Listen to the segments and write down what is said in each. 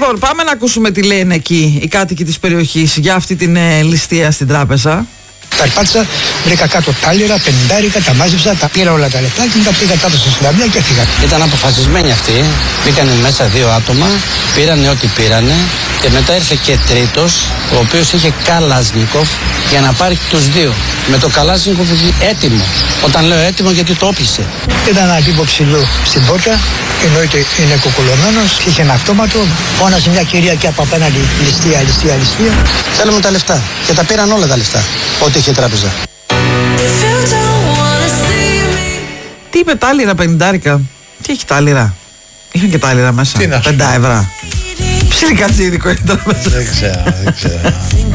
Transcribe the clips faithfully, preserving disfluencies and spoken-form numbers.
Λοιπόν, πάμε να ακούσουμε τι λένε εκεί οι κάτοικοι της περιοχής για αυτή την ε, ληστεία στην τράπεζα. Περπάτησα, βρήκα κάτω τάλιρα, πενηντάρικα, τα μάζεψα, τα πήρα όλα τα λεπτά και μετά πήγα κάτω στη συνταμία και έφυγα. Ήταν αποφασισμένοι αυτοί, μπήκανε μέσα δύο άτομα, πήρανε ό,τι πήρανε και μετά ήρθε και τρίτος, ο οποίος είχε Καλάσνικοφ για να πάρει τους δύο. Με το Καλάσνικοφ έτοιμο. Όταν λέω έτοιμο γιατί το όπλησε. Ήταν ένα τύπο ψηλού στην πόρτα, εννοείται είναι κουκουλωμένος, είχε ένα αυτόματο, φώνασε μια κυρία και από απέναντι ληστεία, ληστεία, ληστεία. Θέλουμε τα λεφτά και τα πήραν όλα τα λεφτά, ό,τι είχε η τράπεζα. Τι είπε τάλιρα πενηντάρικα, τι έχει τάλιρα, είχαν και τάλιρα μέσα, πέντε ευρώ. Ψιλικατζίδικο ήταν μέσα. Δεν ξέρω, δεν ξέρω.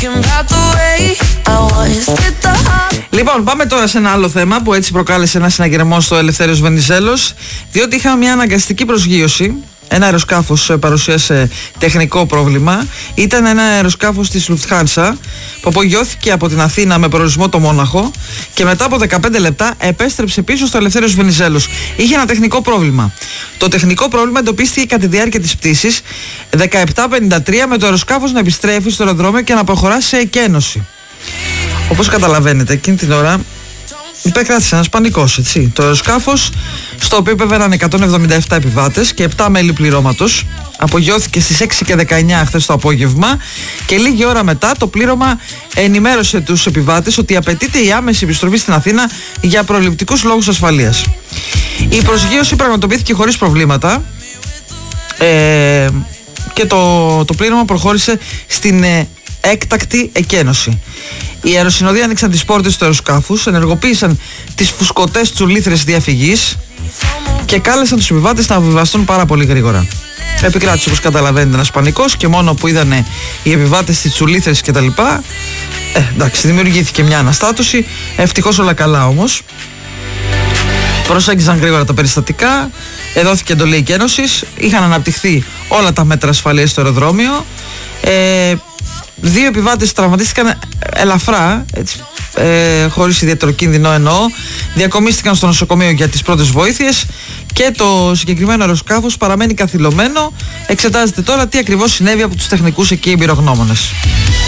Λοιπόν, πάμε τώρα σε ένα άλλο θέμα που έτσι προκάλεσε ένα συναγερμό στο Ελευθέριος Βενιζέλος, διότι είχαμε μια αναγκαστική προσγείωση. Ένα αεροσκάφος παρουσίασε τεχνικό πρόβλημα. Ήταν ένα αεροσκάφος της Λουφτχάνσα που απογειώθηκε από την Αθήνα με προορισμό το Μόναχο και μετά από δεκαπέντε λεπτά επέστρεψε πίσω στο Ελευθέριος Βενιζέλος. Είχε ένα τεχνικό πρόβλημα. Το τεχνικό πρόβλημα εντοπίστηκε κατά τη διάρκεια της πτήσης δεκαεπτά πενήντα τρία με το αεροσκάφος να επιστρέφει στο αεροδρόμιο και να προχωρά σε εκένωση. Όπως καταλαβαίνετε, εκείνη την ώρα υπεκράτησε ένας πανικός, έτσι. Το αεροσκάφος, στο οποίο υπέβαιναν εκατόν εβδομήντα επτά επιβάτες και επτά μέλη πληρώματος, απογειώθηκε στις έξι και δεκαεννιά χθες το απόγευμα και λίγη ώρα μετά το πλήρωμα ενημέρωσε τους επιβάτες ότι απαιτείται η άμεση επιστροφή στην Αθήνα για προληπτικούς λόγους ασφαλείας. Η προσγείωση πραγματοποιήθηκε χωρίς προβλήματα ε, και το, το πλήρωμα προχώρησε στην ε, έκτακτη εκένωση. Οι αεροσυνοδοί άνοιξαν τις πόρτες του αεροσκάφους, ενεργοποίησαν τις φουσκωτές τσουλήθρες διαφυγής και κάλεσαν τους επιβάτες να αποβιβαστούν πάρα πολύ γρήγορα. Επικράτησε, όπως καταλαβαίνετε, ένας πανικός και μόνο που είδαν οι επιβάτες τις τσουλήθρες κτλ. Ε, εντάξει, δημιουργήθηκε μια αναστάτωση. Ευτυχώς όλα καλά όμως. Προσέγγιζαν γρήγορα τα περιστατικά, δόθηκε εντολή εκένωσης, είχαν αναπτυχθεί όλα τα μέτρα ασφαλείας στο αεροδρόμιο. Ε, Δύο επιβάτες τραυματίστηκαν ελαφρά, έτσι, ε, χωρίς ιδιαίτερο κίνδυνο εννοώ. Διακομίστηκαν στο νοσοκομείο για τις πρώτες βοήθειες και το συγκεκριμένο αεροσκάφος παραμένει καθυλωμένο. Εξετάζεται τώρα τι ακριβώς συνέβη από τους τεχνικούς εκεί εμπειρογνώμονες.